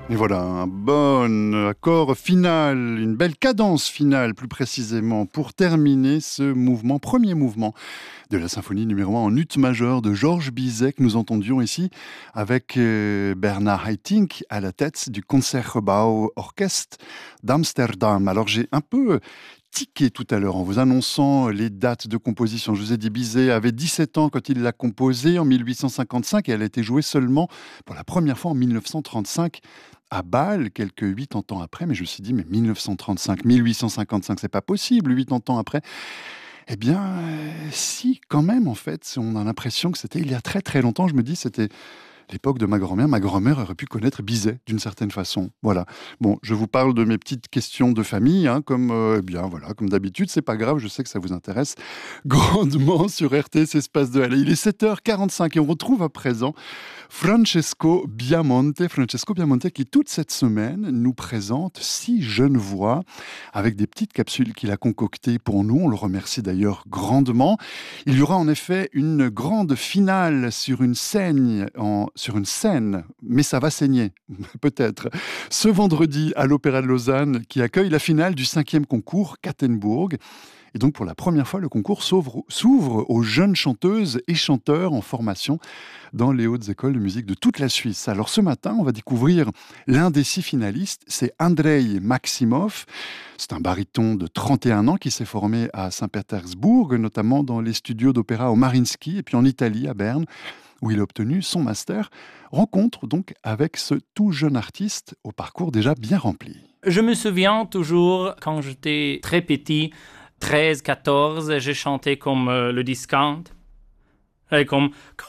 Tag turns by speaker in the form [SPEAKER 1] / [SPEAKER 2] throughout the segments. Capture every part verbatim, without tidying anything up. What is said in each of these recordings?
[SPEAKER 1] Et voilà, un bon accord final, une belle cadence finale plus précisément, pour terminer ce mouvement, premier mouvement de la symphonie numéro un en ut majeur de Georges Bizet, que nous entendions ici avec euh, Bernard Haitink à la tête du Concertgebouw Orchestre d'Amsterdam. Alors j'ai un peu tiqué tout à l'heure en vous annonçant les dates de composition. Je vous ai dit, Bizet avait dix-sept ans quand il l'a composée en mille huit cent cinquante-cinq et elle a été jouée seulement pour la première fois en mille neuf cent trente-cinq à Bâle, quelques huit ans après. Mais je me suis dit, mais mille neuf cent trente-cinq, mille huit cent cinquante-cinq, c'est pas possible, huit ans après. Eh bien, euh, si, quand même, en fait, on a l'impression que c'était il y a très très longtemps. Je me dis, c'était l'époque de ma grand-mère. Ma grand-mère aurait pu connaître Bizet d'une certaine façon. Voilà. Bon, je vous parle de mes petites questions de famille, hein, comme euh, eh bien voilà, comme d'habitude. C'est pas grave, je sais que ça vous intéresse grandement sur R T S Espace de Allez. Il est sept heures quarante-cinq et on retrouve à présent Francesco Biamonte. Francesco Biamonte qui toute cette semaine nous présente six jeunes voix avec des petites capsules qu'il a concoctées pour nous. On le remercie d'ailleurs grandement. Il y aura en effet une grande finale sur une scène en sur une scène, mais ça va saigner, peut-être. Ce vendredi, à l'Opéra de Lausanne, qui accueille la finale du cinquième concours Kattenburg. Et donc, pour la première fois, le concours s'ouvre, s'ouvre aux jeunes chanteuses et chanteurs en formation dans les hautes écoles de musique de toute la Suisse. Alors, ce matin, on va découvrir l'un des six finalistes, c'est Andrei Maximov. C'est un baryton de trente et un ans qui s'est formé à Saint-Pétersbourg, notamment dans les studios d'opéra au Mariinsky, et puis en Italie, à Berne, où il a obtenu son master. Rencontre donc avec ce tout jeune artiste au parcours déjà bien rempli.
[SPEAKER 2] Je me souviens toujours, quand j'étais très petit, treize, quatorze, j'ai chanté comme euh, le discount, et comme Caro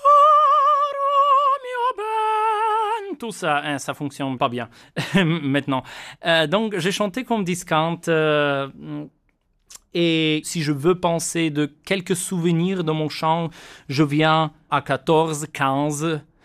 [SPEAKER 2] mio ben, tout ça, hein, ça fonctionne pas bien maintenant. Euh, donc j'ai chanté comme discount. Euh, Et si je veux penser de quelques souvenirs de mon chant, je viens à quatorze, quinze,